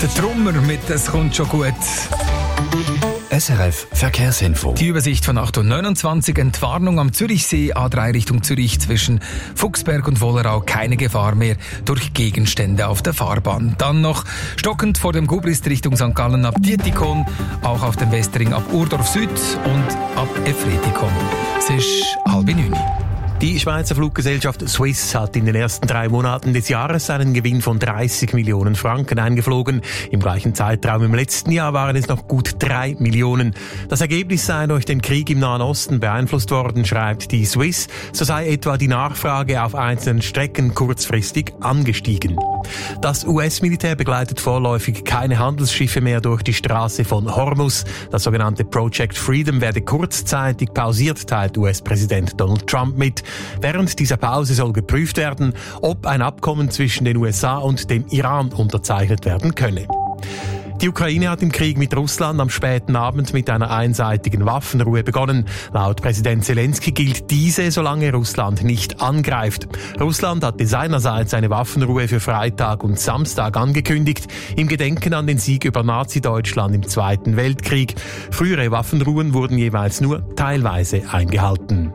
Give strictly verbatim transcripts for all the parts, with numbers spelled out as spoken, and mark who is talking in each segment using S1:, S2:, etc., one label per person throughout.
S1: Der Trummer mit «Es kommt schon gut».
S2: S R F Verkehrsinfo.
S1: Die Übersicht von acht Uhr neunundzwanzig. Entwarnung am Zürichsee, A drei Richtung Zürich zwischen Fuchsberg und Wollerau. Keine Gefahr mehr durch Gegenstände auf der Fahrbahn. Dann noch stockend vor dem Gubrist Richtung Sankt Gallen ab Dietikon. Auch auf dem Westring ab Urdorf Süd und ab Efretikon. Es ist halb neun.
S3: Die Schweizer Fluggesellschaft Swiss hat in den ersten drei Monaten des Jahres einen Gewinn von dreißig Millionen Franken eingeflogen. Im gleichen Zeitraum im letzten Jahr waren es noch gut drei Millionen. Das Ergebnis sei durch den Krieg im Nahen Osten beeinflusst worden, schreibt die Swiss. So sei etwa die Nachfrage auf einzelnen Strecken kurzfristig angestiegen. Das U S-Militär begleitet vorläufig keine Handelsschiffe mehr durch die Straße von Hormuz. Das sogenannte Project Freedom werde kurzzeitig pausiert, teilt U S-Präsident Donald Trump mit. Während dieser Pause soll geprüft werden, ob ein Abkommen zwischen den U S A und dem Iran unterzeichnet werden könne. Die Ukraine hat im Krieg mit Russland am späten Abend mit einer einseitigen Waffenruhe begonnen. Laut Präsident Zelensky gilt diese, solange Russland nicht angreift. Russland hatte seinerseits eine Waffenruhe für Freitag und Samstag angekündigt, im Gedenken an den Sieg über Nazi-Deutschland im Zweiten Weltkrieg. Frühere Waffenruhen wurden jeweils nur teilweise eingehalten.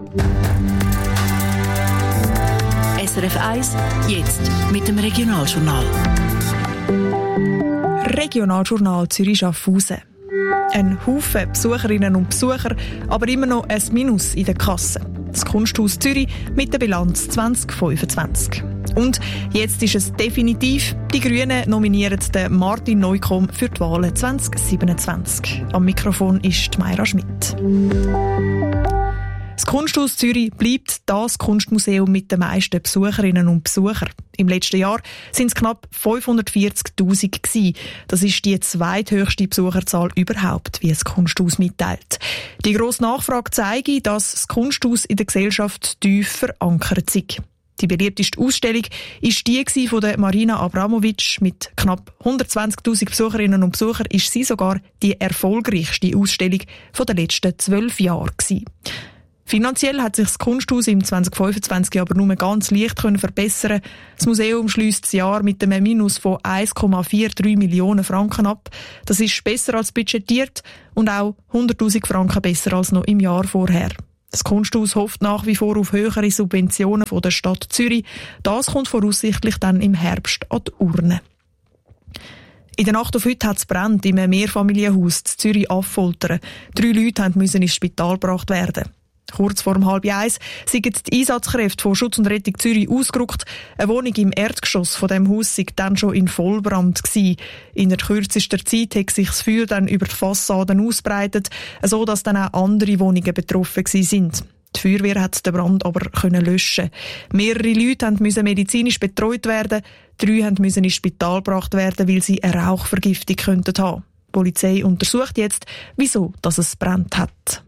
S4: S R F eins, jetzt mit dem Regionaljournal.
S5: Regionaljournal Zürich-Schaffhausen. Ein Haufen Besucherinnen und Besucher, aber immer noch ein Minus in der Kasse. Das Kunsthaus Zürich mit der Bilanz zwanzig fünfundzwanzig. Und jetzt ist es definitiv. Die Grünen nominieren den Martin Neukomm für die Wahlen zwanzig siebenundzwanzig. Am Mikrofon ist Mayra Schmidt. Das Kunsthaus Zürich bleibt das Kunstmuseum mit den meisten Besucherinnen und Besuchern. Im letzten Jahr sind es knapp fünfhundertvierzigtausend gewesen. Das ist die zweithöchste Besucherzahl überhaupt, wie das Kunsthaus mitteilt. Die grosse Nachfrage zeige, dass das Kunsthaus in der Gesellschaft tief verankert ist. Die beliebteste Ausstellung war die von der Marina Abramovic. Mit knapp hundertzwanzigtausend Besucherinnen und Besuchern ist sie sogar die erfolgreichste Ausstellung der letzten zwölf Jahre gewesen. Finanziell hat sich das Kunsthaus im zwanzig fünfundzwanzig aber nur ganz leicht verbessern. Das Museum schliesst das Jahr mit einem Minus von eins Komma dreiundvierzig Millionen Franken ab. Das ist besser als budgetiert und auch hunderttausend Franken besser als noch im Jahr vorher. Das Kunsthaus hofft nach wie vor auf höhere Subventionen von der Stadt Zürich. Das kommt voraussichtlich dann im Herbst an die Urne. In der Nacht auf heute hat es brennt in einem Mehrfamilienhaus in Zürich-Affoltern. Drei Leute mussten ins Spital gebracht werden. Kurz vor um halb eins sind die Einsatzkräfte von Schutz und Rettung Zürich ausgerückt. Eine Wohnung im Erdgeschoss von dem Haus war dann schon in Vollbrand gewesen. In der kürzesten Zeit hat sich das Feuer dann über die Fassaden ausbreitet, so dass dann auch andere Wohnungen betroffen sind. Die Feuerwehr hat den Brand aber können löschen. Mehrere Leute mussten medizinisch betreut werden. Drei mussten ins Spital gebracht werden, weil sie eine Rauchvergiftung könnten haben. Die Polizei untersucht jetzt, wieso dass es brennt hat.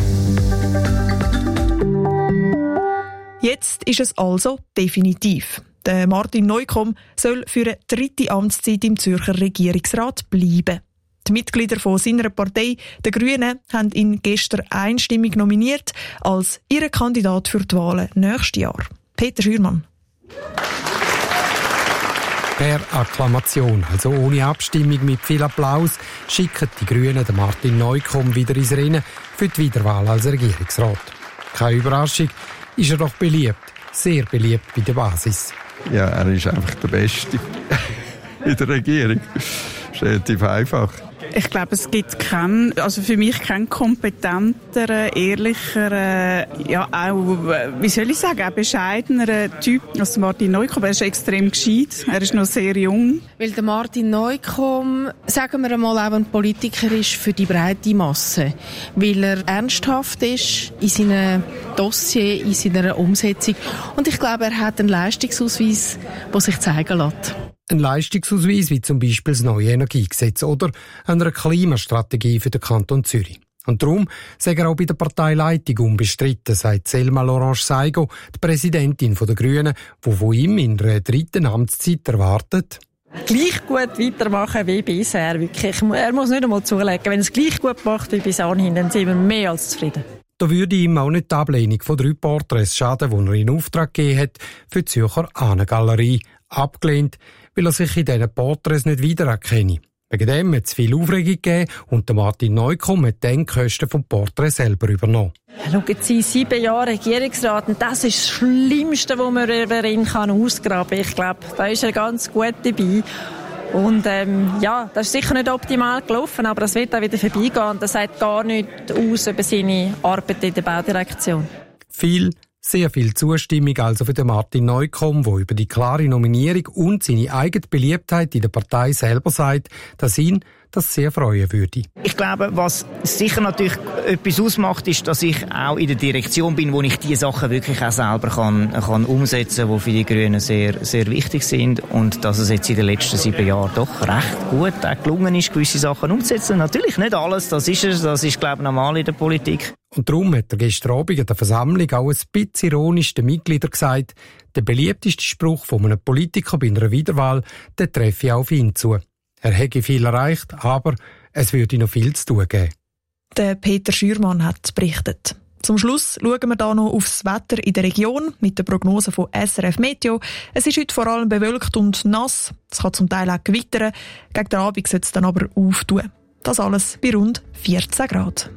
S5: Jetzt ist es also definitiv. Der Martin Neukomm soll für eine dritte Amtszeit im Zürcher Regierungsrat bleiben. Die Mitglieder von seiner Partei, den Grünen, haben ihn gestern einstimmig nominiert als ihren Kandidat für die Wahlen nächstes Jahr. Peter Schürmann.
S6: Per Akklamation, also ohne Abstimmung mit viel Applaus, schicken die Grünen den Martin Neukomm wieder ins Rennen für die Wiederwahl als Regierungsrat. Keine Überraschung, ist er doch beliebt, sehr beliebt bei der Basis.
S7: Ja, er ist einfach der Beste in der Regierung. Das ist relativ einfach.
S8: Ich glaube, es gibt keinen, also für mich keinen kompetenteren, ehrlicheren, ja auch, wie soll ich sagen, auch bescheideneren Typ als Martin Neukomm. Er ist extrem gescheit, er ist noch sehr jung.
S9: Weil der Martin Neukomm, sagen wir einmal, auch ein Politiker ist für die breite Masse. Weil er ernsthaft ist in seinem Dossier, in seiner Umsetzung. Und ich glaube, er hat einen Leistungsausweis, der sich zeigen lässt.
S6: Ein Leistungsausweis wie zum Beispiel das neue Energiegesetz oder eine Klimastrategie für den Kanton Zürich. Und darum sei er auch bei der Parteileitung unbestritten, sagt Selma Lorange-Saigo, die Präsidentin der Grünen, die von ihm in einer dritten Amtszeit erwartet.
S10: Gleich gut weitermachen wie bisher. Wirklich. Er muss nicht einmal zulegen. Wenn er es gleich gut macht wie bis anhin, dann sind wir mehr als zufrieden.
S6: Da würde ihm auch nicht die Ablehnung von drei Porträts schaden, die er in Auftrag gegeben hat für die Zürcher Ahnengalerie. Abgelehnt weil er sich in diesen Porträts nicht wiedererkenne. Wegen dem hat es viel Aufregung gegeben und Martin Neukomm hat dann die Kosten vom Porträt selber übernommen.
S10: Schauen Sie, sieben Jahre Regierungsrat, und das ist das Schlimmste, was man über ihn kann ausgraben kann. Ich glaube, da ist er ganz gut dabei. Und ähm, ja, das ist sicher nicht optimal gelaufen, aber das wird auch wieder vorbeigehen. Und das sagt gar nichts aus über seine Arbeit in der Baudirektion.
S6: Viel, sehr viel Zustimmung also für den Martin Neukomm, der über die klare Nominierung und seine eigene Beliebtheit in der Partei selber sagt, dass ihn das sehr freuen würde.
S11: Ich glaube, was sicher natürlich etwas ausmacht, ist, dass ich auch in der Direktion bin, wo ich diese Sachen wirklich auch selber kann, kann umsetzen kann, die für die Grünen sehr, sehr wichtig sind. Und dass es jetzt in den letzten sieben Jahren doch recht gut auch gelungen ist, gewisse Sachen umzusetzen. Natürlich nicht alles, das ist es, das ist, glaube ich, normal in der Politik.
S6: Und darum hat er gestern Abend in der Versammlung auch ein bisschen ironisch den Mitgliedern gesagt, der beliebteste Spruch von einem Politiker bei einer Wiederwahl, der treffe auf ihn zu. Er hätte viel erreicht, aber es würde noch viel zu tun geben.
S5: Der Peter Schürmann hat berichtet. Zum Schluss schauen wir da noch aufs Wetter in der Region mit der Prognose von S R F Meteo. Es ist heute vor allem bewölkt und nass. Es kann zum Teil auch gewittern. Gegen den Abend soll es dann aber auftun. Das alles bei rund vierzehn Grad.